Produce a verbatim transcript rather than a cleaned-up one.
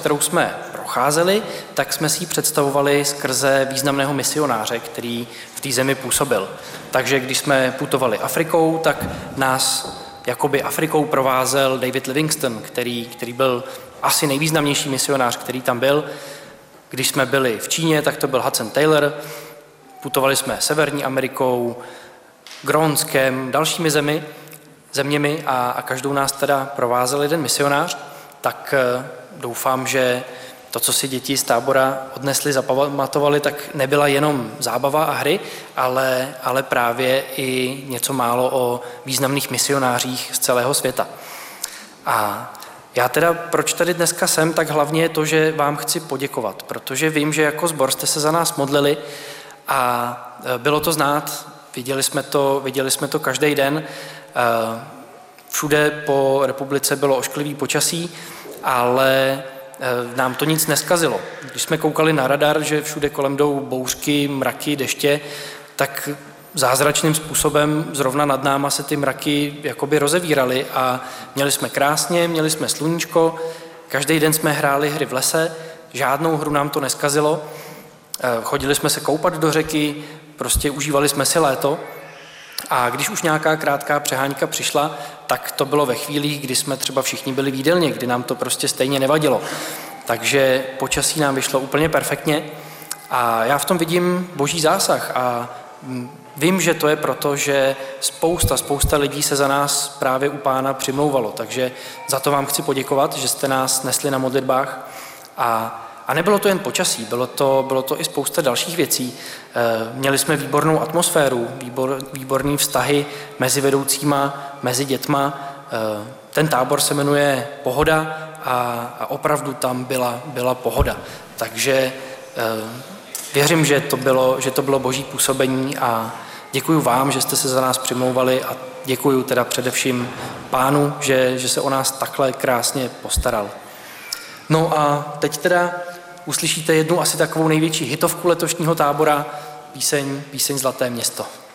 kterou jsme procházeli, tak jsme si ji představovali skrze významného misionáře, který v té zemi působil. Takže když jsme putovali Afrikou, tak nás jakoby Afrikou provázel David Livingstone, který, který byl asi nejvýznamnější misionář, který tam byl. Když jsme byli v Číně, tak to byl Hudson Taylor. Putovali jsme Severní Amerikou, Grónskem, dalšími zemi, zeměmi a, a každou nás teda provázel jeden misionář. Tak doufám, že to, co si děti z tábora odnesli, zapamatovali, tak nebyla jenom zábava a hry, ale, ale právě i něco málo o významných misionářích z celého světa. A já teda, proč tady dneska jsem, tak hlavně je to, že vám chci poděkovat, protože vím, že jako sbor jste se za nás modlili a bylo to znát, viděli jsme to, viděli jsme to každý den. Všude po republice bylo ošklivý počasí, ale nám to nic neskazilo. Když jsme koukali na radar, že všude kolem jdou bouřky, mraky, deště, tak zázračným způsobem zrovna nad náma se ty mraky jakoby rozevíraly a měli jsme krásně, měli jsme sluníčko, každý den jsme hráli hry v lese, žádnou hru nám to neskazilo, chodili jsme se koupat do řeky, prostě užívali jsme si léto a když už nějaká krátká přeháňka přišla, tak to bylo ve chvílích, kdy jsme třeba všichni byli v jídelně, kdy nám to prostě stejně nevadilo. Takže počasí nám vyšlo úplně perfektně a já v tom vidím boží zásah a vím, že to je proto, že spousta, spousta lidí se za nás právě u Pána přimlouvalo, takže za to vám chci poděkovat, že jste nás nesli na modlitbách a A nebylo to jen počasí, bylo to, bylo to i spousta dalších věcí. Měli jsme výbornou atmosféru, výbor, výborný vztahy mezi vedoucíma, mezi dětma. Ten tábor se jmenuje Pohoda a, a opravdu tam byla, byla pohoda. Takže věřím, že to bylo, že to bylo boží působení a děkuju vám, že jste se za nás přimlouvali a děkuju teda především Pánu, že, že se o nás takhle krásně postaral. No a teď teda uslyšíte jednu asi takovou největší hitovku letošního tábora, píseň, píseň Zlaté město.